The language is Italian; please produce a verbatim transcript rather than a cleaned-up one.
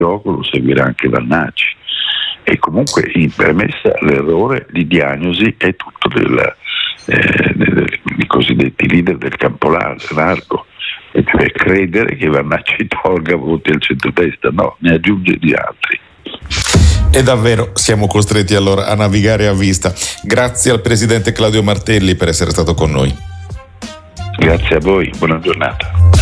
gioco lo seguirà anche Vannacci. E comunque in premessa l'errore di diagnosi è tutto del, eh, dei cosiddetti leader del campo largo, e cioè credere che Vannacci tolga voti al centrodestra, no, ne aggiunge di altri. E davvero siamo costretti allora a navigare a vista. Grazie al presidente Claudio Martelli per essere stato con noi. Grazie a voi, buona giornata.